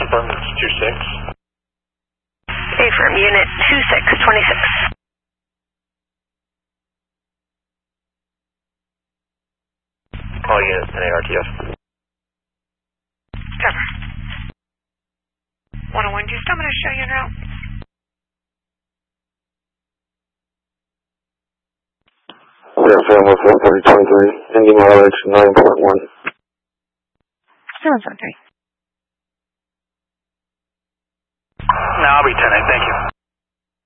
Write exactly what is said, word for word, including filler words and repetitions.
confirm it's two six. Affirm, unit two six twenty-six. All units in A R T F. Cover. one oh one, do you still want to show you en route? Yeah, Sam, what's up, thirty twenty-three, Indy mileage nine point one. seven seven three. No, I'll be ten eight, thank you.